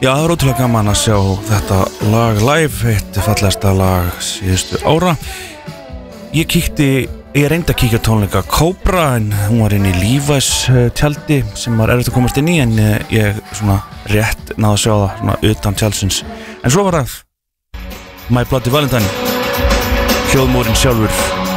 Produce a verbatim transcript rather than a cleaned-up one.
Já, það var ótrúlega gaman að sjá þetta lag live, eitt fallegasta lag síðustu ára. Ég kíkti, ég reyndi að kíkja tónleika Cobra, en hún var inn í Levi's tjaldi sem var erfitt að komast inn í, en ég svona rétt náði að sjá það svona utan tjaldsins. En svo var það My Bloody Valentine, hljóðmúrinn sjálfur,